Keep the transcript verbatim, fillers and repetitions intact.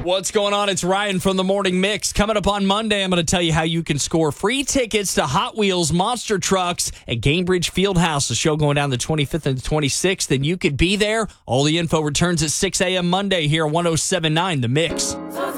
What's going on? It's Ryan from the Morning Mix. Coming up on Monday, I'm going to tell you how you can score free tickets to Hot Wheels Monster Trucks at Gainbridge Fieldhouse. The show going down the twenty-fifth and the twenty-sixth, and you could be there. All the info returns at six a.m. Monday here on one oh seven point nine The Mix.